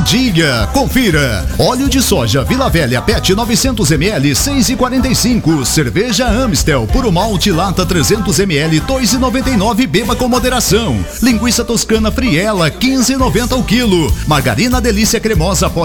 dia. Confira. Óleo de soja Vila Velha PET 900 ml 6,45. Cerveja Amstel Puro Malte Lata 300 ml 2,99. Beba com moderação. Linguiça toscana Friela 15,90 o quilo. Margarina Delícia Cremosa